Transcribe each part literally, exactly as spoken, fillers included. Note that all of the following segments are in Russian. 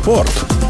Спорт.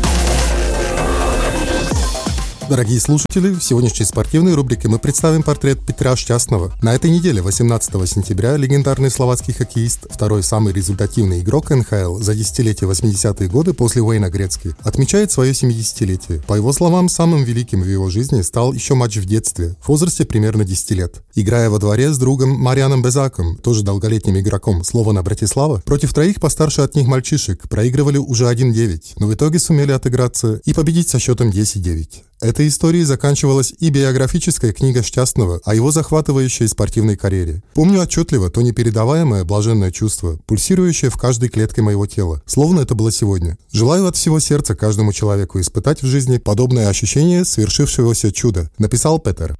Дорогие слушатели, в сегодняшней спортивной рубрике мы представим портрет Петра Щастного. На этой неделе, восемнадцатого сентября, легендарный словацкий хоккеист, второй самый результативный игрок эн ха эл за десятилетие восьмидесятые годы после Уэйна Грецки, отмечает свое семидесятилетие. По его словам, самым великим в его жизни стал еще матч в детстве, в возрасте примерно десяти лет. Играя во дворе с другом Марианом Безаком, тоже долголетним игроком Слована Братислава, против троих постарше от них мальчишек, проигрывали уже один-девять, но в итоге сумели отыграться и победить со счетом десять-девять. Этой историей заканчивалась и биографическая книга Щастного о его захватывающей спортивной карьере. Помню отчетливо то непередаваемое блаженное чувство, пульсирующее в каждой клетке моего тела, словно это было сегодня. Желаю от всего сердца каждому человеку испытать в жизни подобное ощущение свершившегося чуда, написал Петер.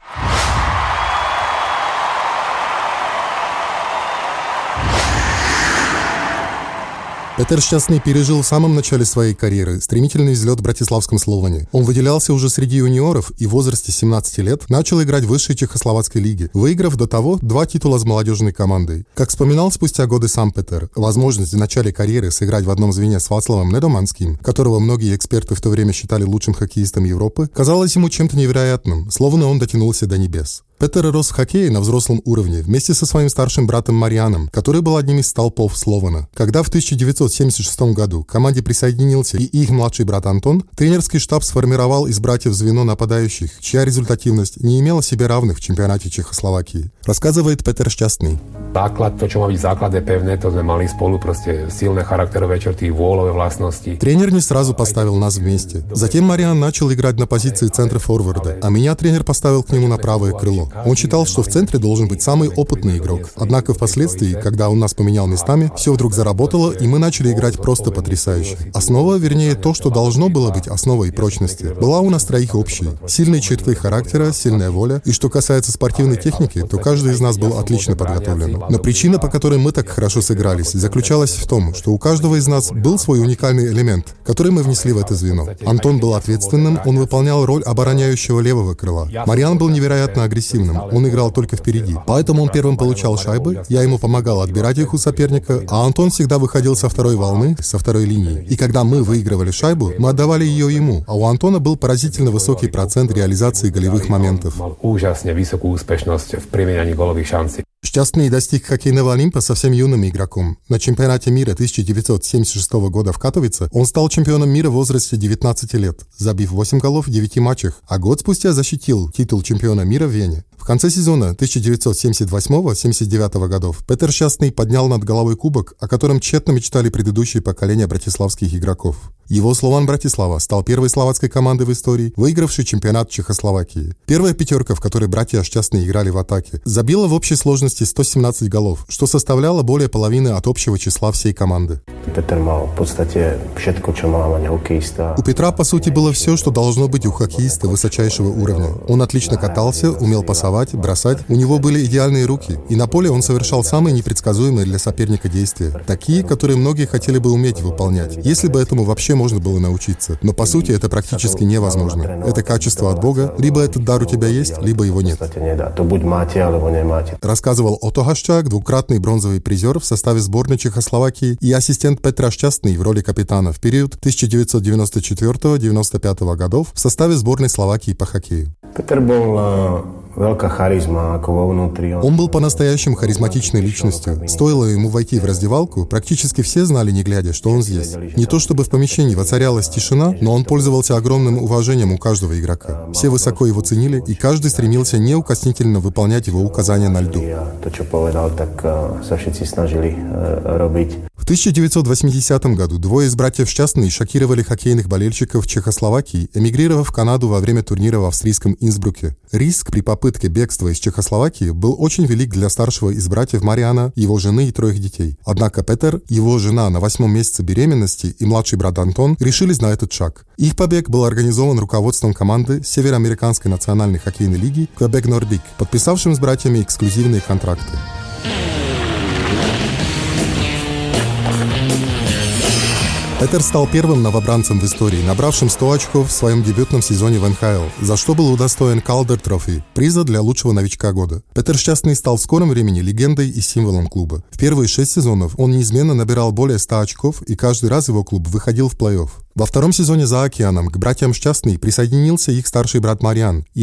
Петер Щастный пережил в самом начале своей карьеры стремительный взлет в братиславском Словане. Он выделялся уже среди юниоров и в возрасте семнадцати лет начал играть в высшей чехословацкой лиге, выиграв до того два титула с молодежной командой. Как вспоминал спустя годы сам Петер, возможность в начале карьеры сыграть в одном звене с Вацлавом Недоманским, которого многие эксперты в то время считали лучшим хоккеистом Европы, казалось ему чем-то невероятным, словно он дотянулся до небес. Петер рос в хоккее на взрослом уровне вместе со своим старшим братом Марианом, который был одним из столпов Слована. Когда в тысяча девятьсот семьдесят шестом году к команде присоединился и их младший брат Антон, тренерский штаб сформировал из братьев звено нападающих, чья результативность не имела себе равных в чемпионате Чехословакии. Рассказывает Петер Щастный. Základ, to, čo má byť základ, je pevné, to sme mali spolu proste silné charakterové črty, vôľové vlastnosti. Тренер не сразу поставил нас вместе. Затем Мариан начал играть на позиции центра форварда, а меня тренер поставил к нему на правое крыло. Он считал, что в центре должен быть самый опытный игрок. Однако впоследствии, когда он нас поменял местами, все вдруг заработало, и мы начали играть просто потрясающе. Основа, вернее, то, что должно было быть основой прочности, была у нас троих общей. Сильные черты характера, сильная воля. И что касается спортивной техники, то каждый из нас был отлично подготовлен. Но причина, по которой мы так хорошо сыгрались, заключалась в том, что у каждого из нас был свой уникальный элемент, который мы внесли в это звено. Антон был ответственным, он выполнял роль обороняющего левого крыла. Мариан был невероятно агрессивным, он играл только впереди. Поэтому он первым получал шайбы, я ему помогал отбирать их у соперника, а Антон всегда выходил со второй волны, со второй линии. И когда мы выигрывали шайбу, мы отдавали ее ему, а у Антона был поразительно высокий процент реализации голевых моментов. Щастный достиг хоккейного Олимпа совсем юным игроком. На чемпионате мира тысяча девятьсот семьдесят шестого года в Катовице он стал чемпионом мира в возрасте девятнадцати лет, забив восемь голов в девяти матчах, а год спустя защитил титул чемпиона мира в Вене. В конце сезона тысяча девятьсот семьдесят восьмого — семьдесят девятого годов Петер Щастный поднял над головой кубок, о котором тщетно мечтали предыдущие поколения братиславских игроков. Его Слован Братислава стал первой словацкой командой в истории, выигравшей чемпионат Чехословакии. Первая пятерка, в которой братья Щастные играли в атаке, забила в общей сложности сто семнадцать голов, что составляло более половины от общего числа всей команды. У Петра, по сути, было все, что должно быть у хоккеиста высочайшего уровня. Он отлично катался, умел пасовать, бросать, у него были идеальные руки, и на поле он совершал самые непредсказуемые для соперника действия, такие, которые многие хотели бы уметь выполнять, если бы этому вообще можно было научиться. Но по сути это практически невозможно. Это качество от Бога, либо этот дар у тебя есть, либо его нет. Рассказывал Отто Хашчák, двукратный бронзовый призер в составе сборной Чехословакии и ассистент Петра Щастный в роли капитана в период тысяча девятьсот девяносто четвёртого — девяносто пятого годов в составе сборной Словакии по хоккею. Петер был veľká charizma ako vo vnútri. Он был по-настоящему харизматичной личностью. Стоило ему войти в раздевалку, практически все знали, не глядя, что он здесь. Не то чтобы в помещении воцарялась тишина, но он пользовался огромным уважением у каждого игрока. Все высоко его ценили, и каждый стремился неукоснительно выполнять его указания на льду. To, čo povedal, tak sa všetci snažili robiť. В тысяча девятьсот восьмидесятом году двое из братьев Щастные шокировали хоккейных болельщиков Чехословакии, эмигрировав в Канаду во время турнира в австрийском Инсбруке. Риск при попытке бегства из Чехословакии был очень велик для старшего из братьев Мариана, его жены и троих детей. Однако Петер, его жена на восьмом месяце беременности и младший брат Антон решились на этот шаг. Их побег был организован руководством команды Североамериканской национальной хоккейной лиги Quebec Nordic, подписавшим с братьями эксклюзивные контракты. Петер стал первым новобранцем в истории, набравшим сто очков в своем дебютном сезоне в эн ха эл, за что был удостоен Calder Trophy, приза для лучшего новичка года. Петер Счастный стал в скором времени легендой и символом клуба. В первые шесть сезонов он неизменно набирал более ста очков, и каждый раз его клуб выходил в плей-офф. Во втором сезоне за океаном к братьям Счастный присоединился их старший брат Мариан,